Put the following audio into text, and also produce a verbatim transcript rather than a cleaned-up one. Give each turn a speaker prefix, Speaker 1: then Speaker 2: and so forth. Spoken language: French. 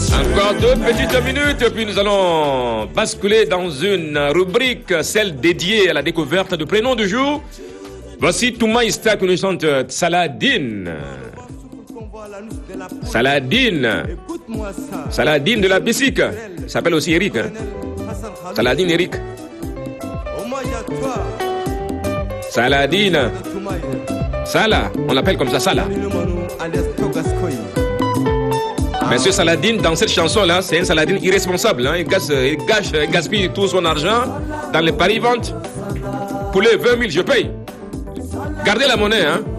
Speaker 1: Encore deux petites minutes, puis nous allons basculer dans une rubrique, celle dédiée à la découverte de prénoms du jour. Voici Touma Ista qui nous chante Saladine. Saladine. Saladine de la Bessique. S'appelle aussi Eric. Saladine Eric. Saladine. Sala, on l'appelle comme ça, Sala. Monsieur Saladine, dans cette chanson-là, c'est un Saladine irresponsable. Hein. Il, gâche, il gâche, il gaspille tout son argent dans les paris-ventes. Poulet vingt mille, je paye. Gardez la monnaie, hein.